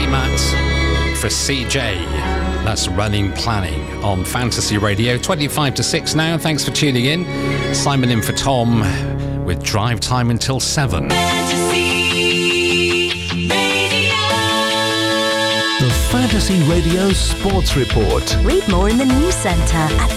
Matt for CJ. That's Running Planning on Fantasy Radio. 25 to 6 now. Thanks for tuning in. Simon in for Tom with drive time until 7. The Fantasy Radio Sports Report. Read more in the news centre at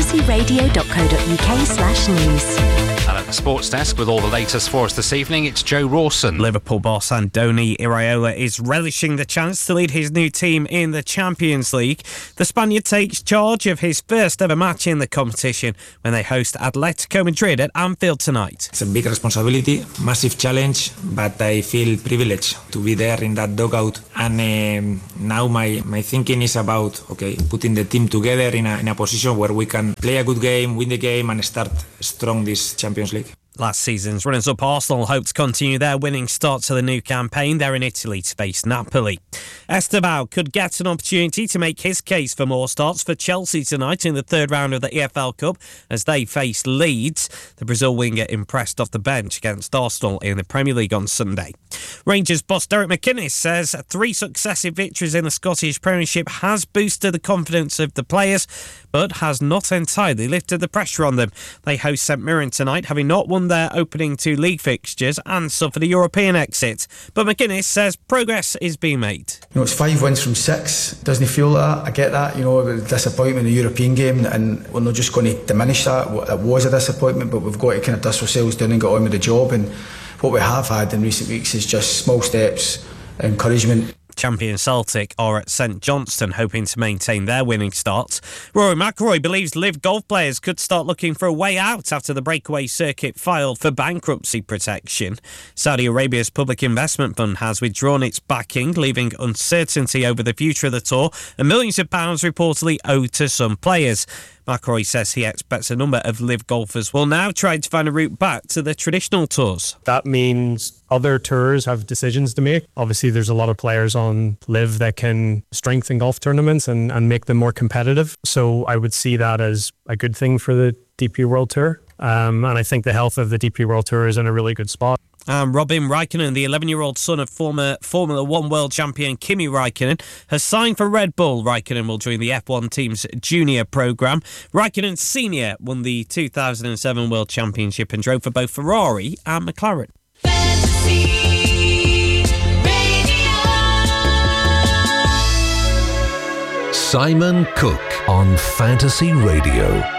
fantasyradio.co.uk/news. And at the sports desk with all the latest for us this evening, it's Joe Rawson. Liverpool boss Andoni Iraola is relishing the chance to lead his new team in the Champions League. The Spaniard takes charge of his first ever match in the competition when they host Atletico Madrid at Anfield tonight. It's a big responsibility, massive challenge, but I feel privileged to be there in that dugout. And now my thinking is about putting the team together in a position where we can play a good game, win the game, and start strong this Champions League. Last season's runners-up Arsenal hope to continue their winning start to the new campaign. They're in Italy to face Napoli. Esteban could get an opportunity to make his case for more starts for Chelsea tonight in the third round of the EFL Cup as they face Leeds. The Brazil winger impressed off the bench against Arsenal in the Premier League on Sunday. Rangers boss Derek McInnes says 3 successive victories in the Scottish Premiership has boosted the confidence of the players, but has not entirely lifted the pressure on them. They host St Mirren tonight, having not won their opening 2 league fixtures and suffered a European exit. But McInnes says progress is being made. It's 5 wins from 6. Doesn't feel that. I get that. The disappointment in the European game, and we're not just going to diminish that. It was a disappointment, but we've got to kind of dust ourselves down and get on with the job. And what we have had in recent weeks is just small steps, encouragement. Champion Celtic are at St Johnstone hoping to maintain their winning start. Rory McIlroy believes Live golf players could start looking for a way out after the breakaway circuit filed for bankruptcy protection. Saudi Arabia's public investment fund has withdrawn its backing, leaving uncertainty over the future of the tour and millions of pounds reportedly owed to some players. McIlroy says he expects a number of Live golfers will now try to find a route back to the traditional tours. That means other tours have decisions to make. Obviously, there's a lot of players on Live that can strengthen golf tournaments and make them more competitive. So I would see that as a good thing for the DP World Tour. And I think the health of the DP World Tour is in a really good spot. Robin Raikkonen, the 11-year-old son of former Formula One world champion Kimi Raikkonen, has signed for Red Bull. Raikkonen will join the F1 team's junior programme. Raikkonen Sr. won the 2007 World Championship and drove for both Ferrari and McLaren. Simon Cook on Fantasy Radio.